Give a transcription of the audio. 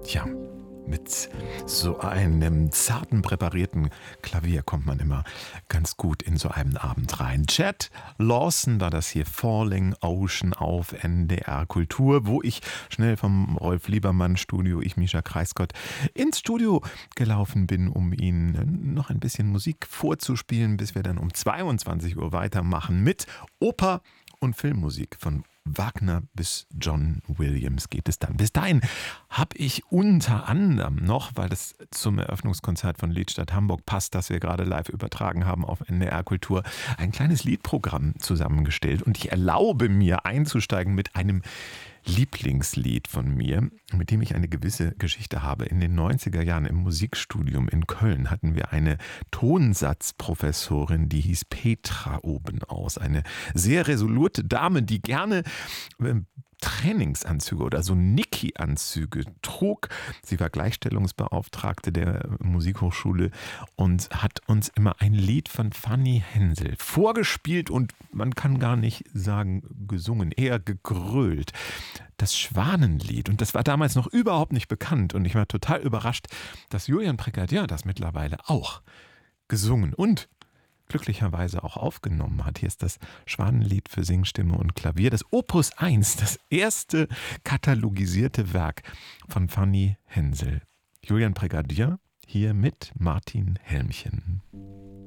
Ja, mit so einem zarten, präparierten Klavier kommt man immer ganz gut in so einen Abend rein. Chet Lawson war das hier, Falling Ocean auf NDR Kultur, wo ich schnell vom Rolf Liebermann Studio, ich Mischa Kreisgott, ins Studio gelaufen bin, um Ihnen noch ein bisschen Musik vorzuspielen, bis wir dann um 22 Uhr weitermachen mit Oper und Filmmusik. Von Wagner bis John Williams geht es dann. Bis dahin habe ich unter anderem noch, weil das zum Eröffnungskonzert von Liedstadt Hamburg passt, das wir gerade live übertragen haben auf NDR Kultur, ein kleines Liedprogramm zusammengestellt. Und ich erlaube mir einzusteigen mit einem Lieblingslied von mir, mit dem ich eine gewisse Geschichte habe. In den 90er Jahren im Musikstudium in Köln hatten wir eine Tonsatzprofessorin, die hieß Petra Obenaus. Eine sehr resolute Dame, die gerne Trainingsanzüge oder so Niki-Anzüge trug. Sie war Gleichstellungsbeauftragte der Musikhochschule und hat uns immer ein Lied von Fanny Hensel vorgespielt und man kann gar nicht sagen gesungen, eher gegrölt. Das Schwanenlied. Und das war damals noch überhaupt nicht bekannt und ich war total überrascht, dass Julian Brigadier das mittlerweile auch gesungen und glücklicherweise auch aufgenommen hat. Hier ist das Schwanenlied für Singstimme und Klavier, das Opus 1, das erste katalogisierte Werk von Fanny Hensel. Julian Brigadier hier mit Martin Helmchen.